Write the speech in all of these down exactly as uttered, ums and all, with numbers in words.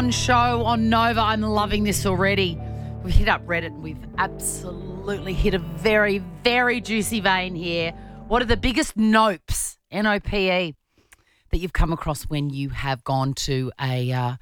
Show on Nova. I'm loving this already. We've hit up Reddit and we've absolutely hit a very, very juicy vein here. What are the biggest nopes, N O P E, that you've come across when you have gone to a uh,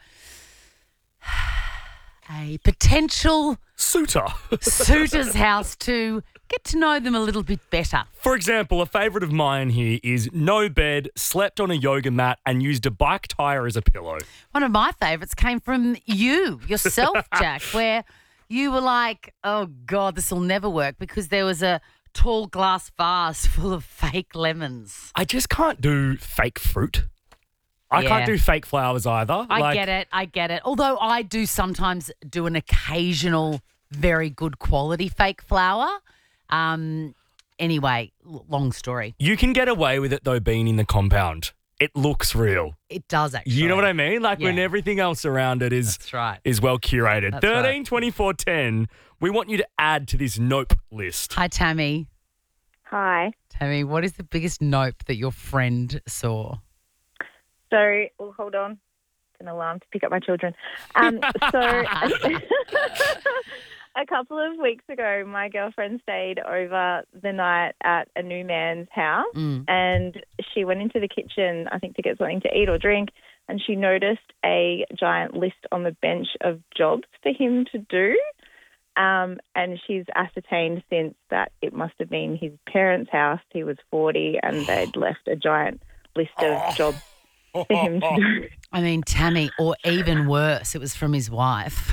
a potential Suitor. suitor's house to get to know them a little bit better? For example, a favourite of mine here is no bed, slept on a yoga mat and used a bike tyre as a pillow. One of my favourites came from you, yourself, Jack, where you were like, oh, God, this will never work because there was a tall glass vase full of fake lemons. I just can't do fake fruit. I Yeah. can't do fake flowers either. I Like, get it. I get it. Although I do sometimes do an occasional very good quality fake flower. Um. Anyway, l- long story. You can get away with it though being in the compound. It looks real. It does actually. You know what I mean? Like when Yeah. everything else around it is That's right. is well curated. That's right. thirteen twenty-four ten. We want you to add to this nope list. Hi, Tammy. Hi. Tammy, what is the biggest nope that your friend saw? So, oh, hold on. It's an alarm to pick up my children. Um, so, a couple of weeks ago, my girlfriend stayed over the night at a new man's house, Mm. and she went into the kitchen, I think, to get something to eat or drink, and she noticed a giant list on the bench of jobs for him to do. Um, and she's ascertained since that it must have been his parents' house. He was forty, and they'd left a giant list of jobs for him to do. I mean, Tammy, or even worse, it was from his wife.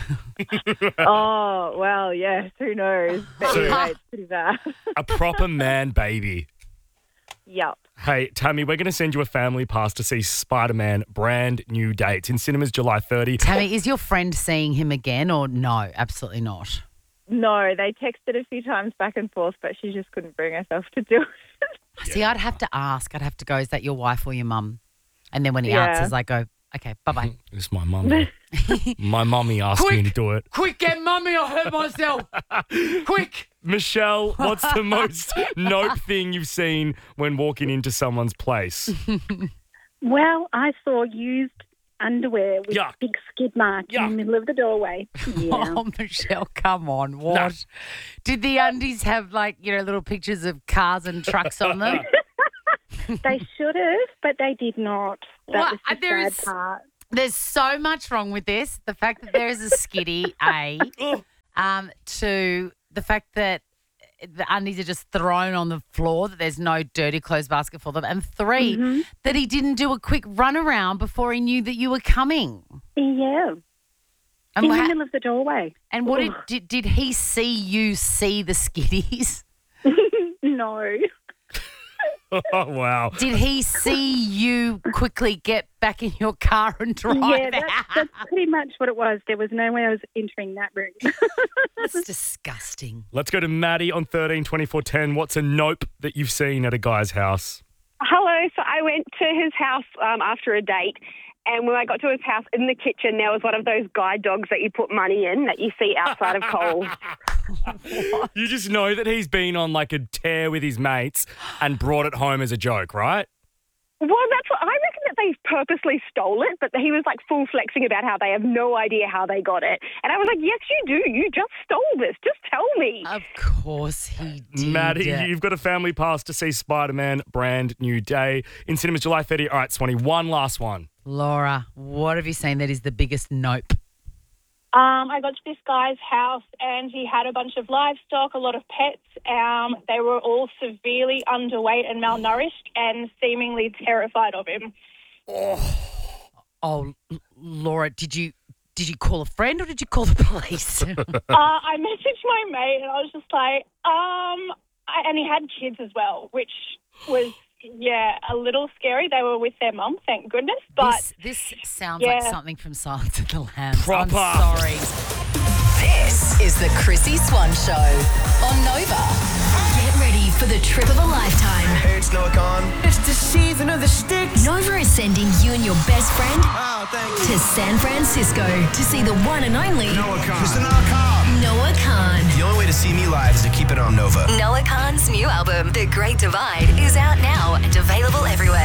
Oh, well, yes, who knows? But So- anyway, it's pretty bad. A proper man baby. Yup. Hey, Tammy, we're going to send you a family pass to see Spider-Man brand new day. It's in cinemas July thirtieth. Tammy, is your friend seeing him again or no? Absolutely not. No, they texted a few times back and forth, but she just couldn't bring herself to do it. See, I'd have to ask. I'd have to go, is that your wife or your mum? And then when he Yeah. answers, I go, okay, bye-bye. It's my mum. My mummy asked me Quick. to do it. Quick, get mummy, I hurt myself. Quick. Michelle, what's the most nope thing you've seen when walking into someone's place? Well, I saw used underwear with Yuck. big skid marks Yuck. in the middle of the doorway. Yeah. Oh, Michelle, come on. What? Did the undies have, like, you know, little pictures of cars and trucks on them? They should have, but they did not. That What? was the There sad is- part. There's so much wrong with this. The fact that there is a skiddy, A, um, to the fact that the undies are just thrown on the floor, that there's no dirty clothes basket for them, and three, Mm-hmm. that he didn't do a quick run around before he knew that you were coming. Yeah. And, in wha- the middle of the doorway. and what did, Ugh. did did he see you see the skiddies? No. Oh, wow. Did he see you quickly get back in your car and drive Yeah, that's, out? that's pretty much what it was. There was no way I was entering that room. That's disgusting. Let's go to Maddie on thirteen twenty-four ten. What's a nope that you've seen at a guy's house? Hello. So I went to his house um, after a date, and when I got to his house, in the kitchen, there was one of those guide dogs that you put money in that you see outside of Coles. You just know that he's been on like a tear with his mates and brought it home as a joke, right? Well, that's what I reckon, that they purposely stole it, but he was like full flexing about how they have no idea how they got it. And I was like, yes, you do. You just stole this. Just tell me. Of course he did. Maddie, you've got a family pass to see Spider-Man brand new day in cinemas July thirtieth. All right, Swanee, one last one. Laura, what have you seen that is the biggest nope? Um, I got to this guy's house and he had a bunch of livestock, a lot of pets. Um, they were all severely underweight and malnourished and seemingly terrified of him. Oh, L- Laura, did you did you call a friend or did you call the police? uh, I messaged my mate and I was just like, um, I, and he had kids as well, which was, yeah, a little scary. They were with their mum, thank goodness. But this, this sounds like yeah. something from Silence of the Lambs. Proper. I'm sorry. This is the Chrissy Swan Show on Nova. Get ready for the trip of a lifetime. Hey, it's Noah Khan. It's the season of the sticks. Nova is sending you and your best friend Oh, thank you. to San Francisco to see the one and only Noah Khan. Mister Noah Khan. Noah Khan. The only way to see me live is to keep it on Nova. Noah Khan's new album, The Great Divide, is out now and available everywhere.